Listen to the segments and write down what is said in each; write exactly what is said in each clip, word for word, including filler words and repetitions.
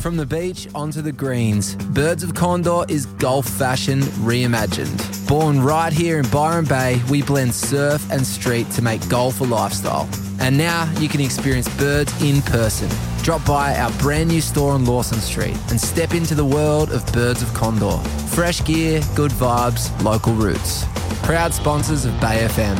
From the beach onto the greens, Birds of Condor is golf fashion reimagined. Born right here in Byron Bay, we blend surf and street to make golf a lifestyle. And now you can experience Birds in person. Drop by our brand new store on Lawson Street and step into the world of Birds of Condor. Fresh gear, good vibes, local roots. Proud sponsors of Bay F M.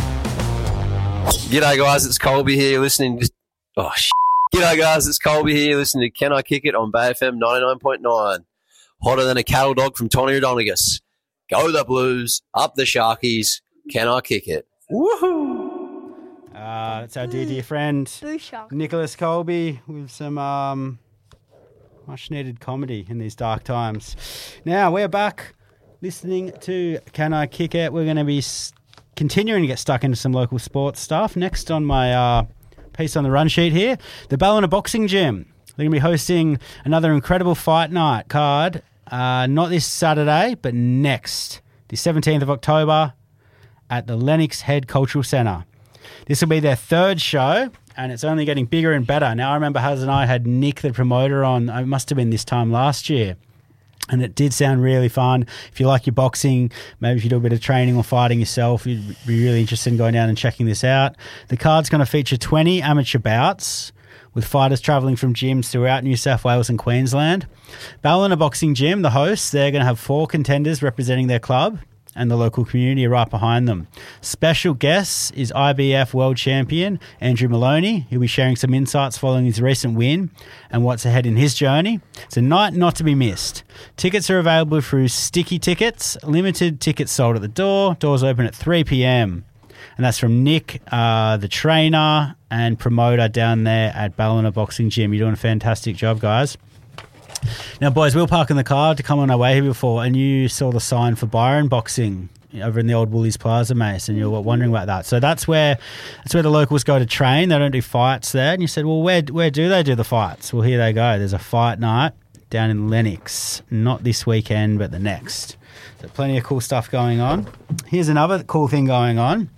G'day guys, it's Colby here. You're listening to... Oh, shit. G'day guys, it's Colby here. You're listening to Can I Kick It on Bay F M ninety-nine point nine. Hotter than a cattle dog from Tony O'Donegus. Go the Blues, up the Sharkies. Can I Kick It? Woohoo! Uh, it's our dear, dear friend, Nicholas Colby, with some um, much-needed comedy in these dark times. Now, we're back listening to Can I Kick It. We're going to be s- continuing to get stuck into some local sports stuff. Next on my... Uh, piece on the run sheet here, the Ballina Boxing Gym. They're going to be hosting another incredible fight night card, uh, not this Saturday, but next, the seventeenth of October at the Lennox Head Cultural Centre. This will be their third show, and it's only getting bigger and better. Now, I remember Haz and I had Nick, the promoter, on, it must have been this time last year. And it did sound really fun. If you like your boxing, maybe if you do a bit of training or fighting yourself, you'd be really interested in going down and checking this out. The card's going to feature twenty amateur bouts with fighters travelling from gyms throughout New South Wales and Queensland. Ballina Boxing Gym, the hosts, they're going to have four contenders representing their club, and the local community are right behind them. Special guest is I B F World Champion Andrew Maloney. He'll be sharing some insights following his recent win and what's ahead in his journey. It's a night not to be missed. Tickets are available through Sticky Tickets. Limited tickets sold at the door. Doors open at three p.m. And that's from Nick, uh, the trainer and promoter down there at Ballina Boxing Gym. You're doing a fantastic job, guys. Now, boys, we were parking the car to come on our way here before, and you saw the sign for Byron Boxing over in the old Woolies Plaza, Mace, and you were wondering about that. So that's where that's where the locals go to train. They don't do fights there. And you said, well, where where do they do the fights? Well, here they go. There's a fight night down in Lennox. Not this weekend, but the next. So plenty of cool stuff going on. Here's another cool thing going on.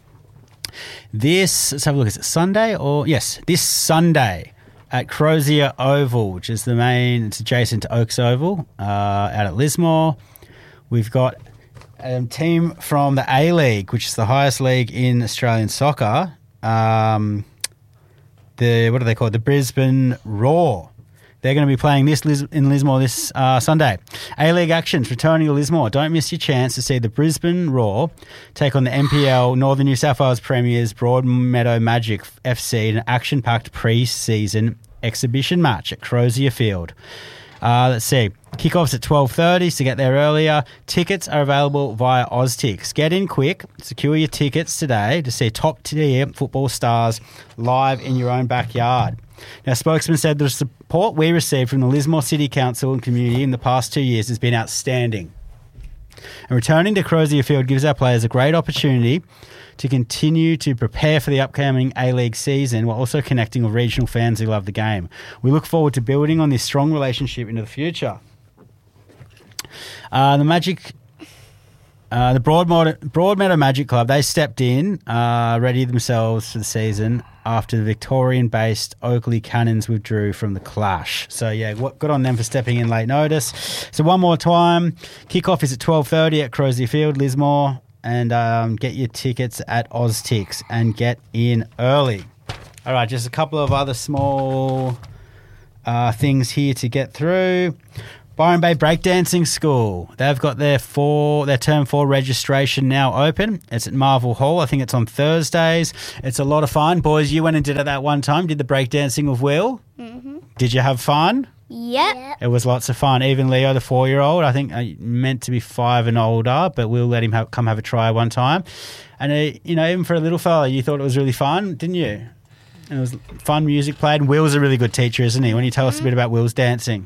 This, let's have a look. Is it Sunday or... Yes, this Sunday at Crozier Oval, which is the main, it's adjacent to Oaks Oval, uh, out at Lismore. We've got a team from the A-League, which is the highest league in Australian soccer. Um, the what do they call it? The Brisbane Roar. They're going to be playing this Lis- in Lismore this uh, Sunday. A-League actions returning to Lismore. Don't miss your chance to see the Brisbane Roar take on the N P L Northern New South Wales Premiers Broadmeadow Magic F C in an action-packed pre-season exhibition match at Crozier Field. Uh, let's see. Kickoff's at twelve thirty, so get there earlier. Tickets are available via Oztix. Get in quick. Secure your tickets today to see top-tier football stars live in your own backyard. Now, spokesman said the support we received from the Lismore City Council and community in the past two years has been outstanding. And returning to Crozier Field gives our players a great opportunity to continue to prepare for the upcoming A-League season while also connecting with regional fans who love the game. We look forward to building on this strong relationship into the future. Uh, the Magic... Uh, the Broadmeadow, Broadmeadow Magic Club, they stepped in, uh, ready themselves for the season after the Victorian-based Oakley Cannons withdrew from the clash. So, yeah, what, good on them for stepping in late notice. So, one more time, kickoff is at twelve thirty at Crozier Field, Lismore, and um, get your tickets at Oztix and get in early. All right, just a couple of other small uh, things here to get through. Byron Bay Breakdancing School. They've got their four, their term four registration now open. It's at Marvel Hall. I think it's on Thursdays. It's a lot of fun. Boys, you went and did it that one time. Did the breakdancing with Will? Mm-hmm. Did you have fun? Yep. yep. It was lots of fun. Even Leo, the four-year-old, I think uh, meant to be five and older, but we'll let him have, come have a try one time. And, uh, you know, even for a little fella, you thought it was really fun, didn't you? And it was fun music played. And Will's a really good teacher, isn't he? Why don't you tell mm-hmm. us a bit about Will's dancing?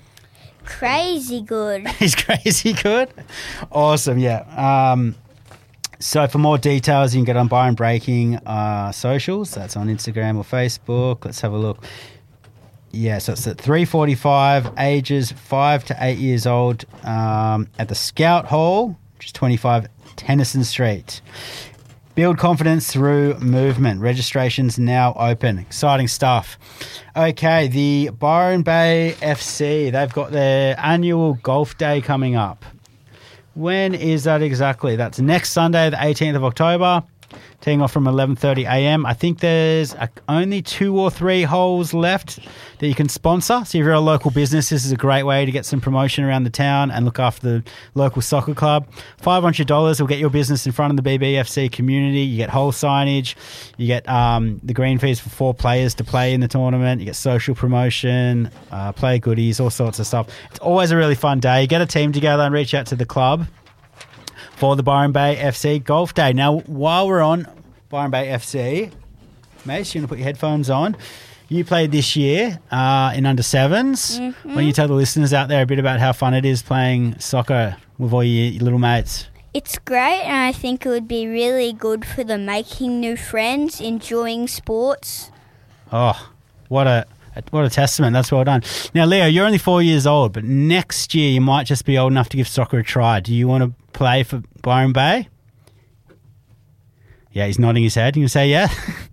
Crazy good. He's crazy good? Awesome, yeah. Um, so for more details, you can get on Byron Breaking uh, socials. That's on Instagram or Facebook. Let's have a look. Yeah, so it's at three forty-five, ages five to eight years old, um, at the Scout Hall, which is twenty-five Tennyson Street. Build confidence through movement. Registration's now open. Exciting stuff. Okay, the Byron Bay F C, they've got their annual golf day coming up. When is that exactly? That's next Sunday, the eighteenth of October. Teeing off from eleven thirty a m. I think there's a, only two or three holes left that you can sponsor. So if you're a local business, this is a great way to get some promotion around the town and look after the local soccer club. five hundred dollars will get your business in front of the B B F C community. You get whole signage. You get um, the green fees for four players to play in the tournament. You get social promotion, uh, player goodies, all sorts of stuff. It's always a really fun day. You get a team together and reach out to the club for the Byron Bay F C Golf Day. Now, while we're on Byron Bay F C, Mace, you want to put your headphones on? You played this year uh, in under sevens. Mm-hmm. Why don't you tell the listeners out there a bit about how fun it is playing soccer with all your, your little mates? It's great, and I think it would be really good for the making new friends, enjoying sports. Oh, what a what a testament. That's well done. Now, Leo, you're only four years old, but next year you might just be old enough to give soccer a try. Do you want to play for Byron Bay? Yeah, he's nodding his head. You can say yeah?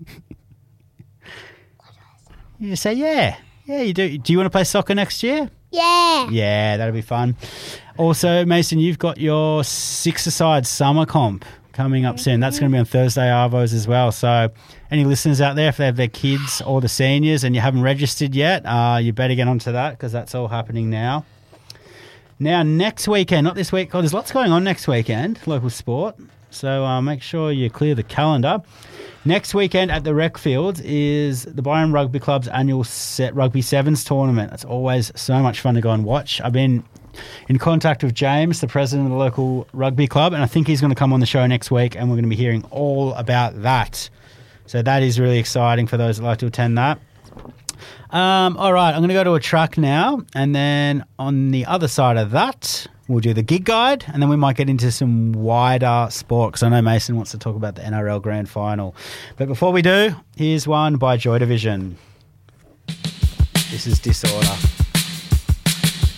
You just say yeah. Yeah, you do. Do you want to play soccer next year? Yeah. Yeah, that'll be fun. Also, Mason, you've got your six-a-side summer comp coming up soon. That's going to be on Thursday Arvos as well. So any listeners out there, if they have their kids or the seniors and you haven't registered yet, uh, you better get onto that because that's all happening now. Now, next weekend, not this week. Oh, there's lots going on next weekend, local sport. So uh, make sure you clear the calendar. Next weekend at the Rec Fields is the Byron Rugby Club's annual set Rugby Sevens tournament. It's always so much fun to go and watch. I've been in contact with James, the president of the local rugby club, and I think he's going to come on the show next week, and we're going to be hearing all about that. So that is really exciting for those that like to attend that. Um, all right, I'm going to go to a track now, and then on the other side of that, we'll do the gig guide, and then we might get into some wider sport, because I know Mason wants to talk about the N R L Grand Final. But before we do, here's one by Joy Division. This is Disorder.